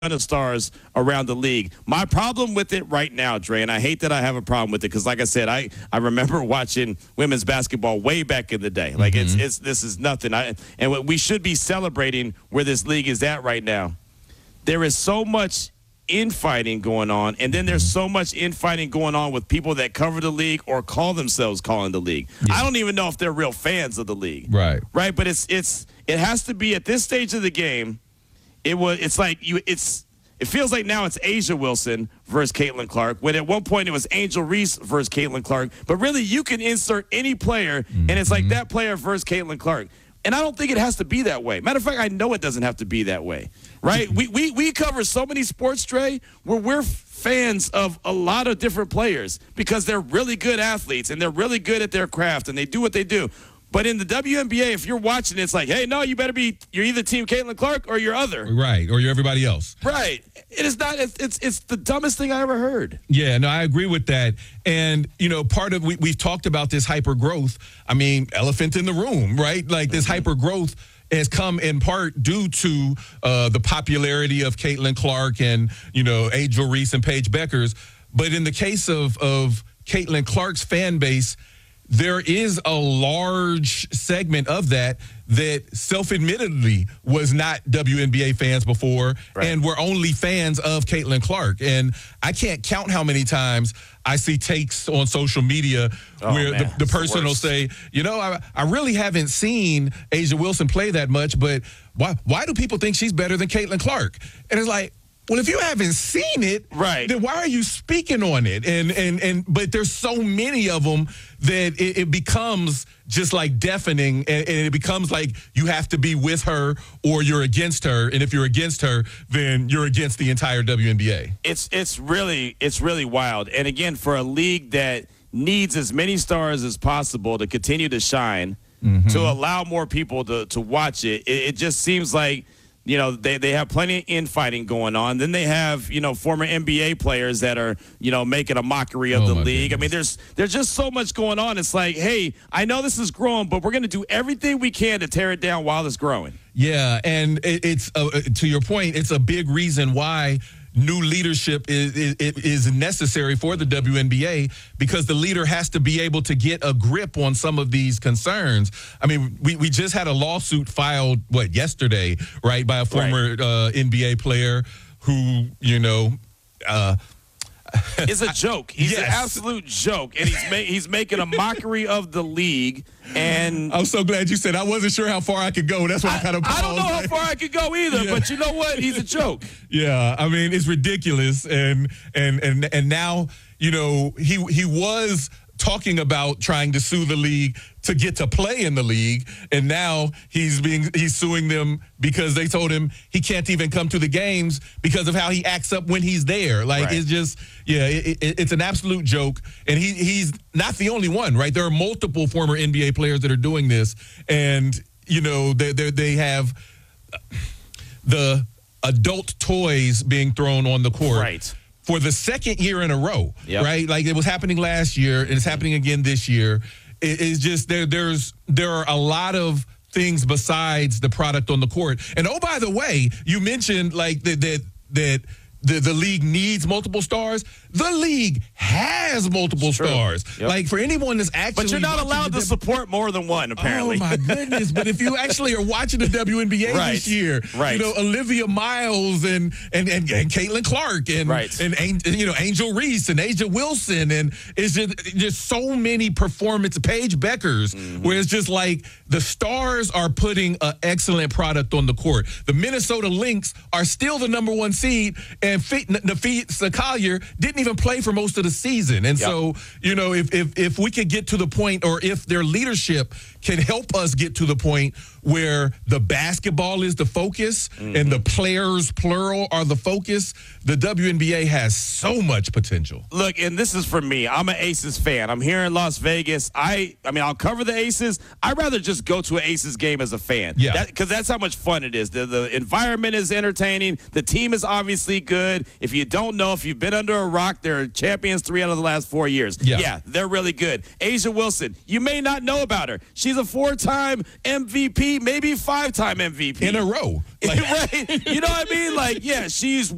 of stars around the league. My problem with it right now, Dre, and I hate that I have a problem with it because, like I said, I remember watching women's basketball way back in the day. Like it's this is nothing. And what we should be celebrating where this league is at right now. There is so much infighting going on, and then there's so much infighting going on with people that cover the league or call themselves calling the league. Yeah. I don't even know if they're real fans of the league. Right. But it has to be at this stage of the game. It feels like now it's A'ja Wilson versus Caitlin Clark, when at one point it was Angel Reese versus Caitlin Clark. But really, you can insert any player, and it's like that player versus Caitlin Clark. And I don't think it has to be that way. Matter of fact, I know it doesn't have to be that way, right? We cover so many sports, Dre, where we're fans of a lot of different players because they're really good athletes and they're really good at their craft and they do what they do. But in the WNBA, if you're watching, it's like, hey, no, you're either team Caitlin Clark or you're other. Right, or you're everybody else. Right. It is not, it's the dumbest thing I ever heard. Yeah, no, I agree with that. And, part of, we've talked about this hyper growth. I mean, elephant in the room, right? Like this hyper growth has come in part due to the popularity of Caitlin Clark and, Angel Reese and Paige Beckers. But in the case of Caitlin Clark's fan base, there is a large segment of that self-admittedly was not WNBA fans before and were only fans of Caitlin Clark. And I can't count how many times I see takes on social media where the person will say, I really haven't seen A'ja Wilson play that much, but why do people think she's better than Caitlin Clark? And it's like, well, if you haven't seen it, then why are you speaking on it? But there's so many of them that it becomes just like deafening, and it becomes like you have to be with her or you're against her, and if you're against her, then you're against the entire WNBA. It's really wild, and again, for a league that needs as many stars as possible to continue to shine, to allow more people to watch it, it just seems like. They have plenty of infighting going on. Then they have, former NBA players that are, making a mockery of the league. Goodness. I mean, there's just so much going on. It's like, hey, I know this is growing, but we're going to do everything we can to tear it down while it's growing. Yeah, and it's to your point, it's a big reason why new leadership is necessary for the WNBA, because the leader has to be able to get a grip on some of these concerns. I mean, we just had a lawsuit filed, yesterday, right, by a former NBA player who, is a joke. He's an absolute joke, and he's making a mockery of the league. And I'm so glad you said I wasn't sure how far I could go. That's why I kind of I don't know how far I could go either. But you know what? He's a joke. Yeah, I mean, it's ridiculous, and now he was talking about trying to sue the league to get to play in the league, and now he's suing them because they told him he can't even come to the games because of how he acts up when he's there. It's just it's an absolute joke, and he's not the only one, right? There are multiple former NBA players that are doing this, and they have the adult toys being thrown on the court. Right. For the second year in a row, right? Like it was happening last year, and it's happening again this year. It's just there are a lot of things besides the product on the court. And oh, by the way, you mentioned like that the league needs multiple stars. The league has multiple stars. Yep. Like for anyone that's actually, but you're not allowed to support more than one, apparently. Oh my goodness! But if you actually are watching the WNBA this year, Olivia Miles and Caitlin Clark and Angel Reese and A'ja Wilson, and it's just so many performance. Paige Beckers, where it's just like the stars are putting an excellent product on the court. The Minnesota Lynx are still the number 1 seed, and Nafisa Collier didn't even play for most of the season. And so, if we could get to the point, or if their leadership can help us get to the point where the basketball is the focus and the players, plural, are the focus, the WNBA has so much potential. Look, and this is for me. I'm an Aces fan. I'm here in Las Vegas. I mean, I'll cover the Aces. I'd rather just go to an Aces game as a fan. Yeah. Because that's how much fun it is. The environment is entertaining. The team is obviously good. If you don't know, if you've been under a rock, they're champions 3 out of the last 4 years. Yeah, they're really good. A'ja Wilson, you may not know about her. She's a 4-time MVP, maybe 5-time MVP. In a row. Right? You know what I mean? Like, yeah, she's